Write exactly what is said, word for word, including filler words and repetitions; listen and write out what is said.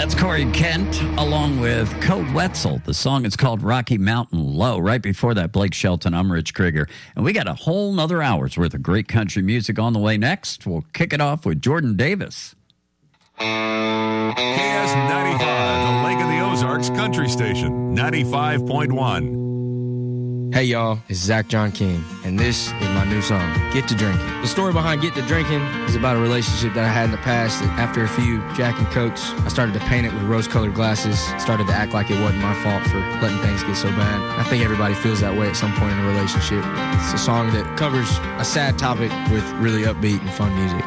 That's Corey Kent along with Code Wetzel. The song is called Rocky Mountain Low. Right before that, Blake Shelton. I'm Rich Krieger. And we got a whole nother hour's worth of great country music on the way next. We'll kick it off with Jordan Davis. K S ninety-five, the Lake of the Ozarks country station, ninety-five point one. Hey y'all, it's Zach John King, and this is my new song, Get to Drinking. The story behind Get to Drinking is about a relationship that I had in the past that after a few Jack and Cokes, I started to paint it with rose-colored glasses, started to act like it wasn't my fault for letting things get so bad. I think everybody feels that way at some point in a relationship. It's a song that covers a sad topic with really upbeat and fun music.